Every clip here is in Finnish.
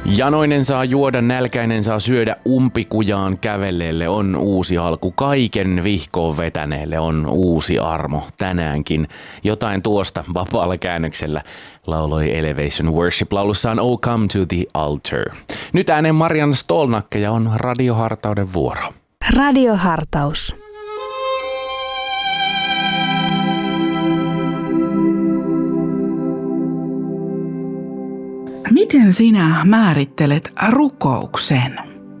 Janoinen saa juoda, nälkäinen saa syödä, umpikujaan kävelleelle on uusi alku. Kaiken vihkoon vetäneelle on uusi armo tänäänkin. Jotain tuosta vapaalla käännöksellä lauloi Elevation Worship-laulussaan Oh Come to the Altar. Nyt ääneen Marianna Stolnakke ja on Radiohartauden vuoro. Radiohartaus. Miten sinä määrittelet rukouksen?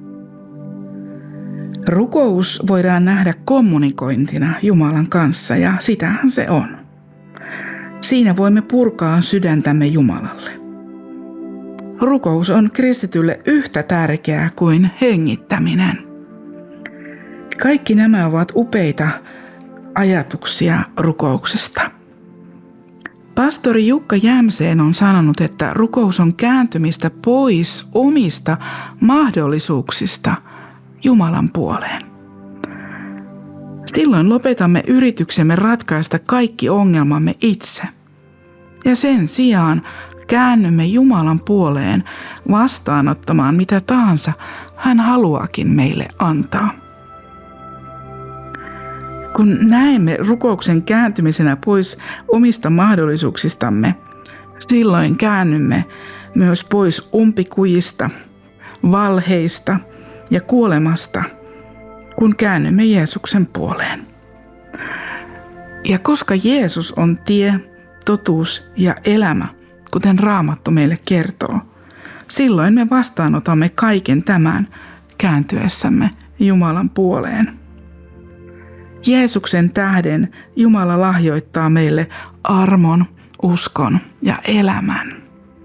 Rukous voidaan nähdä kommunikointina Jumalan kanssa ja sitähän se on. Siinä voimme purkaa sydäntämme Jumalalle. Rukous on kristitylle yhtä tärkeää kuin hengittäminen. Kaikki nämä ovat upeita ajatuksia rukouksesta. Pastori Jukka Jämseen on sanonut, että rukous on kääntymistä pois omista mahdollisuuksista Jumalan puoleen. Silloin lopetamme yrityksemme ratkaista kaikki ongelmamme itse. Ja sen sijaan käännymme Jumalan puoleen vastaanottamaan mitä tahansa hän haluaakin meille antaa. Kun näemme rukouksen kääntymisenä pois omista mahdollisuuksistamme, silloin käännymme myös pois umpikujista, valheista ja kuolemasta, kun käännymme Jeesuksen puoleen. Ja koska Jeesus on tie, totuus ja elämä, kuten Raamattu meille kertoo, silloin me vastaanotamme kaiken tämän kääntyessämme Jumalan puoleen. Jeesuksen tähden Jumala lahjoittaa meille armon, uskon ja elämän.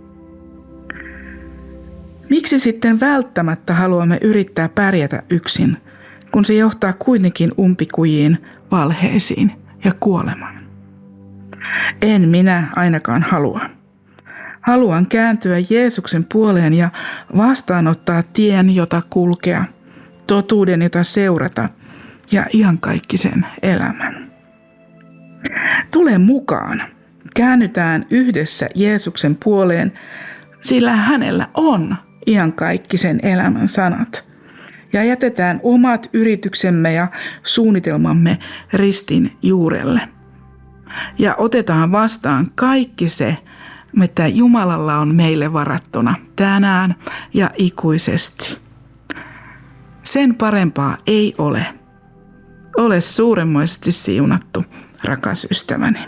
Miksi sitten välttämättä haluamme yrittää pärjätä yksin, kun se johtaa kuitenkin umpikujiin, valheisiin ja kuolemaan? En minä ainakaan halua. Haluan kääntyä Jeesuksen puoleen ja vastaanottaa tien, jota kulkea, totuuden, jota seurata ja iankaikkisen elämän. Tule mukaan. Käännytään yhdessä Jeesuksen puoleen, sillä hänellä on iankaikkisen elämän sanat. Ja jätetään omat yrityksemme ja suunnitelmamme ristin juurelle. Ja otetaan vastaan kaikki se, mitä Jumalalla on meille varattuna tänään ja ikuisesti. Sen parempaa ei ole. Ole suuremmoisesti siunattu, rakas ystäväni.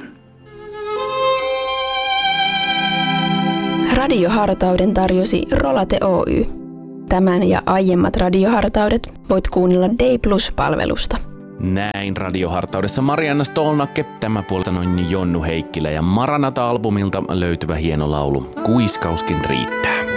Radiohartauden tarjosi Rolate Oy. Tämän ja aiemmat radiohartaudet voit kuunnella Day Plus-palvelusta. Näin Radiohartaudessa Marianna Stolnakke, tämä puolta noin Jonnu Heikkilä ja Maranata-albumilta löytyvä hieno laulu Kuiskauskin riittää.